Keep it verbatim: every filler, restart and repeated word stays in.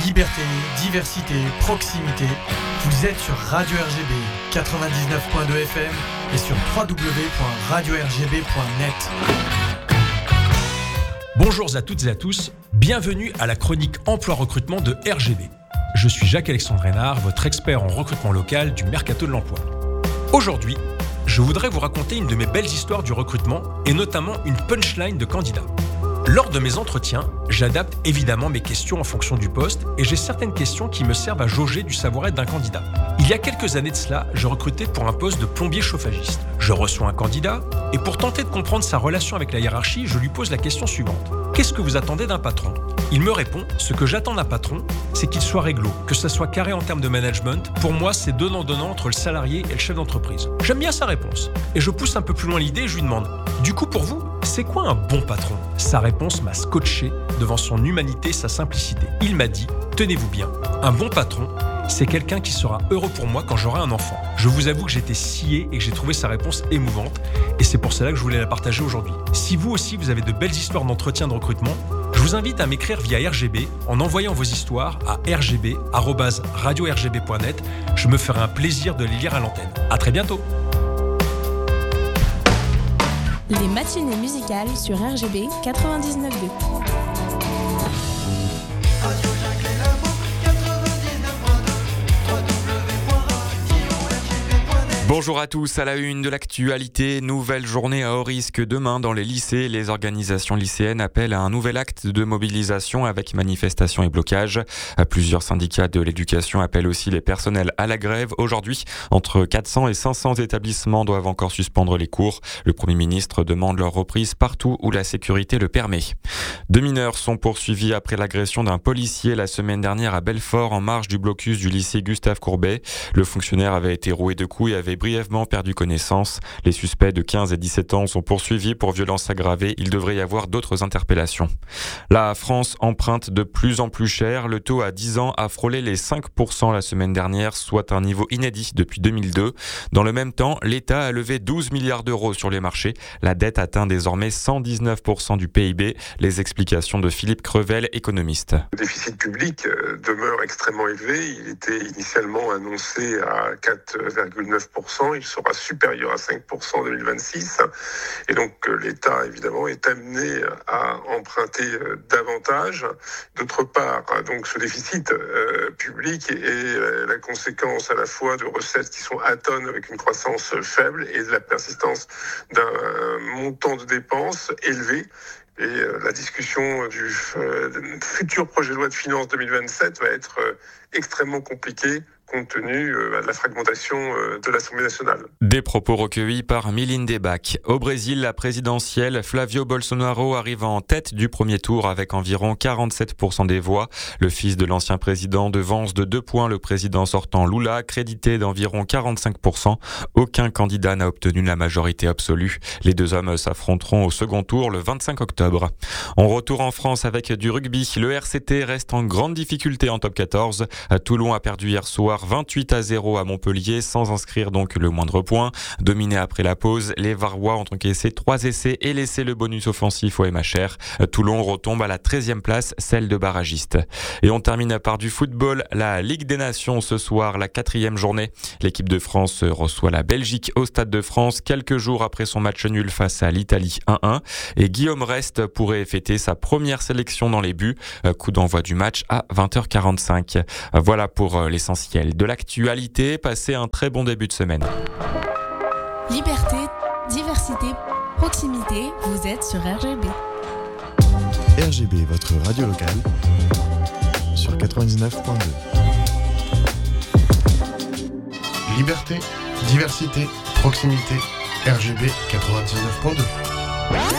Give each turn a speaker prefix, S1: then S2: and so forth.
S1: Liberté, diversité, proximité. Vous êtes sur Radio R G B quatre-vingt-dix-neuf point deux F M et sur w w w point radio r g b point net.
S2: Bonjour à toutes et à tous, bienvenue à la chronique emploi-recrutement de R G B. Je suis Jacques-Alexandre Reynard, votre expert en recrutement local du Mercato de l'Emploi. Aujourd'hui, je voudrais vous raconter une de mes belles histoires du recrutement et notamment une punchline de candidat. Lors de mes entretiens, j'adapte évidemment mes questions en fonction du poste et j'ai certaines questions qui me servent à jauger du savoir-être d'un candidat. Il y a quelques années de cela, je recrutais pour un poste de plombier chauffagiste. Je reçois un candidat et pour tenter de comprendre sa relation avec la hiérarchie, je lui pose la question suivante. Qu'est-ce que vous attendez d'un patron ? Il me répond, ce que j'attends d'un patron, c'est qu'il soit réglo, que ça soit carré en termes de management. Pour moi, c'est donnant-donnant entre le salarié et le chef d'entreprise. J'aime bien sa réponse. Et je pousse un peu plus loin l'idée et je lui demande, du coup pour vous, c'est quoi un bon patron ? Sa réponse m'a scotché devant son humanité et sa simplicité. Il m'a dit, tenez-vous bien, un bon patron, c'est quelqu'un qui sera heureux pour moi quand j'aurai un enfant. Je vous avoue que j'étais scié et que j'ai trouvé sa réponse émouvante. Et c'est pour cela que je voulais la partager aujourd'hui. Si vous aussi, vous avez de belles histoires d'entretien de recrutement, je vous invite à m'écrire via R G B en envoyant vos histoires à r g b arobase radio r g b point net. Je me ferai un plaisir de les lire à l'antenne. À très bientôt.
S3: Les matinées musicales sur R G B quatre-vingt-dix-neuf point deux.
S4: Bonjour à tous, à la une de l'actualité, nouvelle journée à haut risque demain dans les lycées. Les organisations lycéennes appellent à un nouvel acte de mobilisation avec manifestations et blocages. Plusieurs syndicats de l'éducation appellent aussi les personnels à la grève. Aujourd'hui, entre quatre cents et cinq cents établissements doivent encore suspendre les cours. Le Premier ministre demande leur reprise partout où la sécurité le permet. Deux mineurs sont poursuivis après l'agression d'un policier la semaine dernière à Belfort en marge du blocus du lycée Gustave Courbet. Le fonctionnaire avait été roué de coups et avait brièvement perdu connaissance. Les suspects de quinze et dix-sept ans sont poursuivis pour violences aggravées. Il devrait y avoir d'autres interpellations. La France emprunte de plus en plus cher. Le taux à dix ans a frôlé les cinq pour cent la semaine dernière, soit un niveau inédit depuis deux mille deux. Dans le même temps, l'État a levé douze milliards d'euros sur les marchés. La dette atteint désormais cent dix-neuf pour cent du P I B. Les explications de Philippe Crevel, économiste.
S5: Le déficit public demeure extrêmement élevé. Il était initialement annoncé à quatre virgule neuf pour cent. Il sera supérieur à cinq pour cent en deux mille vingt-six. Et donc l'État, évidemment, est amené à emprunter davantage. D'autre part, donc ce déficit euh, public est la conséquence à la fois de recettes qui sont atones avec une croissance faible et de la persistance d'un montant de dépenses élevé. Et euh, la discussion du euh, futur projet de loi de finances deux mille vingt-sept va être euh, extrêmement compliquée compte tenu euh, de la fragmentation euh, de l'Assemblée nationale.
S4: Des propos recueillis par Mylène Debac. Au Brésil, la présidentielle, Flavio Bolsonaro arrive en tête du premier tour avec environ quarante-sept pour cent des voix. Le fils de l'ancien président devance de deux points le président sortant Lula, crédité d'environ quarante-cinq pour cent. Aucun candidat n'a obtenu la majorité absolue. Les deux hommes s'affronteront au second tour le vingt-cinq octobre. On retourne en France avec du rugby. Le R C T reste en grande difficulté en top quatorze. Toulon a perdu hier soir vingt-huit à zéro à Montpellier sans inscrire donc le moindre point. Dominé après la pause, les Varois ont encaissé trois essais et laissé le bonus offensif au M H R. Toulon retombe à la treizième place, celle de barragiste. Et on termine par du football, la Ligue des Nations ce soir, la quatrième journée. L'équipe de France reçoit la Belgique au Stade de France quelques jours après son match nul face à l'Italie un un. Et Guillaume Rest pourrait fêter sa première sélection dans les buts. Coup d'envoi du match à vingt heures quarante-cinq. Voilà pour l'essentiel de l'actualité. Passez un très bon début de semaine.
S3: Liberté, diversité, proximité, vous êtes sur R G B.
S6: R G B, votre radio locale, sur quatre-vingt-dix-neuf point deux.
S7: Liberté, diversité, proximité, R G B quatre-vingt-dix-neuf point deux.